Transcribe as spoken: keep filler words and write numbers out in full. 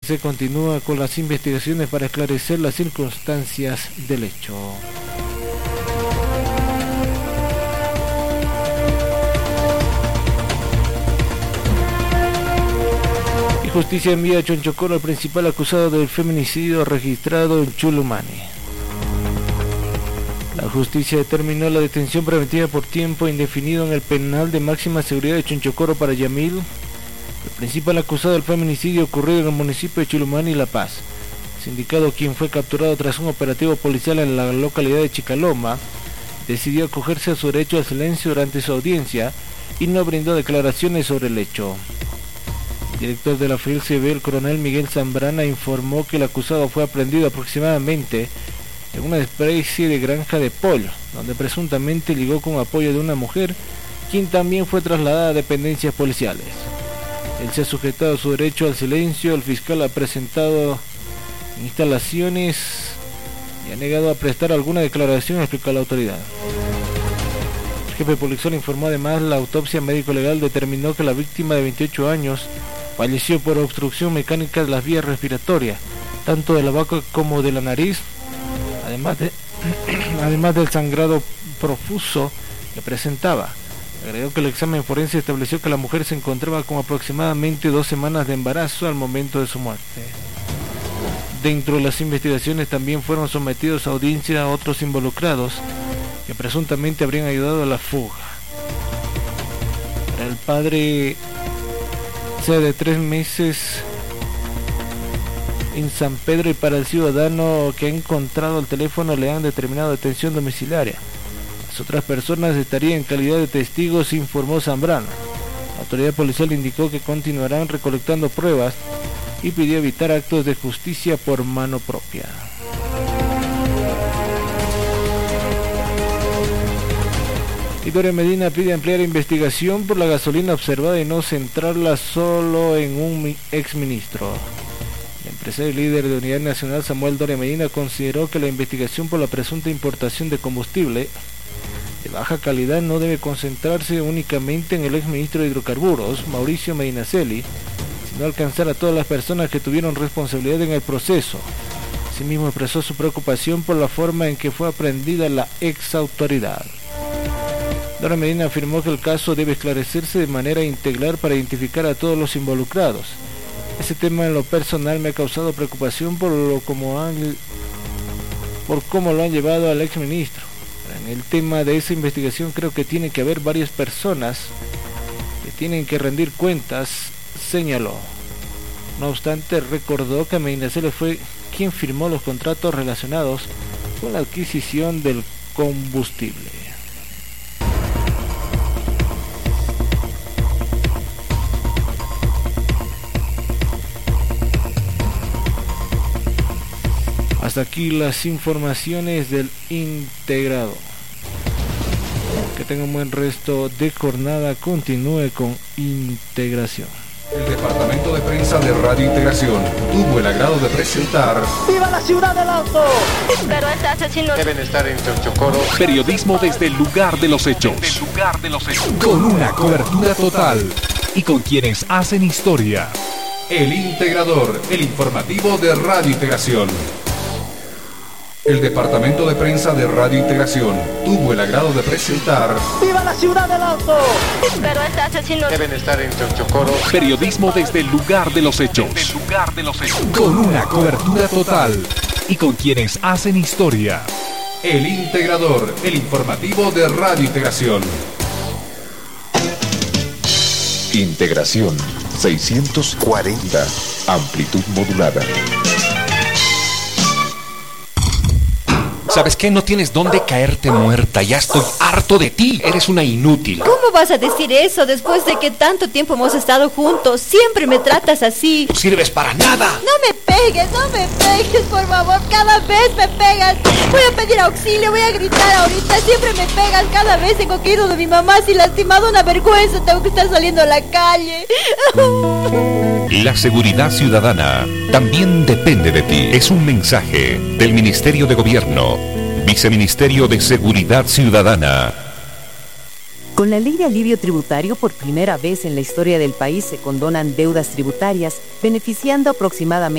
se continúa con las investigaciones para esclarecer las circunstancias del hecho. Y justicia envía a Chonchocoro al principal acusado del feminicidio registrado en Chulumani. La justicia determinó la detención preventiva por tiempo indefinido en el penal de máxima seguridad de Chonchocoro para Yamil, el principal acusado del feminicidio ocurrido en el municipio de Chulumani, La Paz. El sindicado, quien fue capturado tras un operativo policial en la localidad de Chicaloma, decidió acogerse a su derecho al silencio durante su audiencia y no brindó declaraciones sobre el hecho. El director de la F I L C B, el coronel Miguel Zambrana, informó que el acusado fue aprehendido aproximadamente en una especie de granja de pollo, donde presuntamente ligó con apoyo de una mujer, quien también fue trasladada a dependencias policiales. Él se ha sujetado a su derecho al silencio. El fiscal ha presentado instalaciones y ha negado a prestar alguna declaración, explica la autoridad. El jefe policial informó además la autopsia médico-legal determinó que la víctima de veintiocho años falleció por obstrucción mecánica de las vías respiratorias, tanto de la boca como de la nariz, además de además del sangrado profuso que presentaba. Agregó que el examen forense estableció que la mujer se encontraba con aproximadamente dos semanas de embarazo al momento de su muerte. Dentro de las investigaciones también fueron sometidos a audiencia a otros involucrados que presuntamente habrían ayudado a la fuga. Para el padre, sea de tres meses en San Pedro, y para el ciudadano que ha encontrado el teléfono le han determinado detención domiciliaria. Las otras personas estarían en calidad de testigos, informó Zambrana. La autoridad policial indicó que continuarán recolectando pruebas y pidió evitar actos de justicia por mano propia. Y Doria Medina pide ampliar investigación por la gasolina observada y no centrarla solo en un exministro. El empresario y líder de Unidad Nacional Samuel Doria Medina consideró que la investigación por la presunta importación de combustible de baja calidad no debe concentrarse únicamente en el exministro de Hidrocarburos, Mauricio Medinaceli, sino alcanzar a todas las personas que tuvieron responsabilidad en el proceso. Asimismo expresó su preocupación por la forma en que fue aprendida la ex autoridad. Doria Medina afirmó que el caso debe esclarecerse de manera integral para identificar a todos los involucrados. Ese tema en lo personal me ha causado preocupación por lo como han, por cómo lo han llevado al exministro. En el tema de esa investigación creo que tiene que haber varias personas que tienen que rendir cuentas, señaló. No obstante, recordó que Medinaceli fue quien firmó los contratos relacionados con la adquisición del combustible. Hasta aquí las informaciones del integrado. Que tenga un buen resto de jornada. Continúe con Integración. El Departamento de Prensa de Radio Integración tuvo el agrado de presentar ¡Viva la ciudad del auto! Pero este asesino deben estar en Chonchocoro. Periodismo desde el lugar de los hechos. Desde el lugar de los hechos. Con una cobertura total y con quienes hacen historia. El Integrador, el informativo de Radio Integración. El Departamento de Prensa de Radio Integración tuvo el agrado de presentar ¡Viva la ciudad del auto! Pero este asesino deben estar en Chonchocoro. Periodismo desde el lugar de los hechos. Desde el lugar de los hechos. Con una cobertura total y con quienes hacen historia. El Integrador, el informativo de Radio Integración. Integración seiscientos cuarenta, amplitud modulada. ¿Sabes qué? No tienes dónde caerte muerta. Ya estoy harto de ti. Eres una inútil. ¿Cómo vas a decir eso después de que tanto tiempo hemos estado juntos? Siempre me tratas así. No sirves para nada. No me pegues, no me pegues, por favor. Cada vez me pegas. Voy a pedir auxilio, voy a gritar ahorita. Siempre me pegas. Cada vez tengo que ir donde mi mamá. Si lastimado, una vergüenza. Tengo que estar saliendo a la calle. La seguridad ciudadana también depende de ti. Es un mensaje del Ministerio de Gobierno, Viceministerio de Seguridad Ciudadana. Con la ley de alivio tributario, por primera vez en la historia del país se condonan deudas tributarias, beneficiando aproximadamente